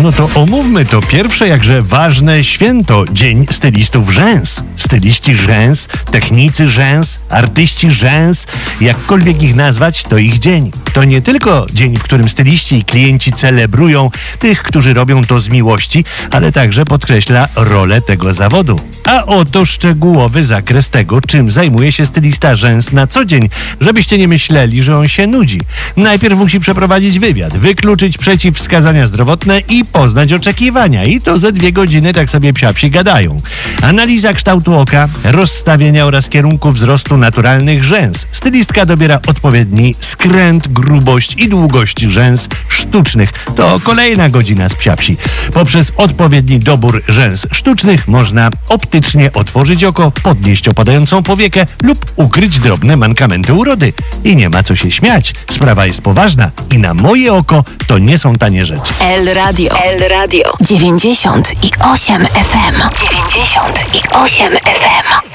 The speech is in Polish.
No to omówmy to pierwsze jakże ważne święto, Dzień Stylistów Rzęs. Styliści rzęs, technicy rzęs, artyści rzęs, jakkolwiek ich nazwać, to ich dzień. To nie tylko dzień, w którym styliści i klienci celebrują tych, którzy robią to z miłości, ale także podkreśla rolę tego zawodu. A oto szczegółowy zakres tego, czym zajmuje się stylista rzęs na co dzień, żebyście nie myśleli, że on się nudzi. Najpierw musi przeprowadzić wywiad, wykluczyć przeciwwskazania zdrowotne i poznać oczekiwania. I to ze 2 godziny tak sobie psiapsi gadają. Analiza kształtu oka, rozstawienia oraz kierunku wzrostu naturalnych rzęs. Stylistka dobiera odpowiedni skręt, grubość i długość rzęs sztucznych. To kolejna godzina z psiapsi. Poprzez odpowiedni dobór rzęs sztucznych można optycznie otworzyć oko, podnieść opadającą powiekę lub ukryć drobne mankamenty urody. I nie ma co się śmiać. Sprawa jest poważna i na moje oko to nie są tanie rzeczy. El Radio 98 FM. 98 FM.